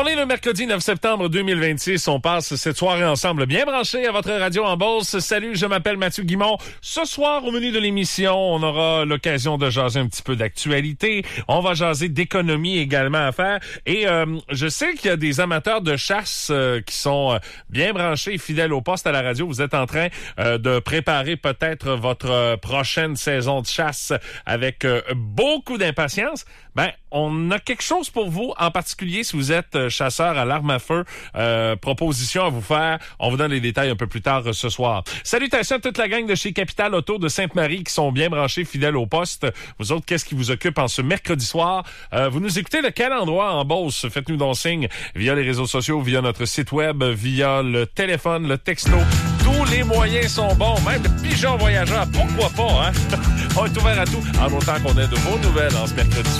On est le mercredi 9 septembre 2026. On passe cette soirée ensemble bien branchés à votre radio en Beauce. Salut, je m'appelle Mathieu Guimond. Ce soir, au menu de l'émission, on aura l'occasion de jaser un petit peu d'actualité. On va jaser d'économie également à faire. Et je sais qu'il y a des amateurs de chasse qui sont bien branchés et fidèles au poste à la radio. Vous êtes en train de préparer peut-être votre prochaine saison de chasse avec beaucoup d'impatience. Ben, on a quelque chose pour vous, en particulier si vous êtes chasseur à l'arme à feu. Proposition à vous faire. On vous donne les détails un peu plus tard ce soir. Salutations à toute la gang de chez Capital Auto de Sainte-Marie qui sont bien branchés, fidèles au poste. Vous autres, qu'est-ce qui vous occupe en ce mercredi soir? Vous nous écoutez de quel endroit en Beauce? Faites-nous donc signe via les réseaux sociaux, via notre site web, via le téléphone, le texto. Tous les moyens sont bons. Même le pigeon voyageur, pourquoi pas, hein? On est ouvert à tout, en autant qu'on ait de vos nouvelles en ce mercredi soir.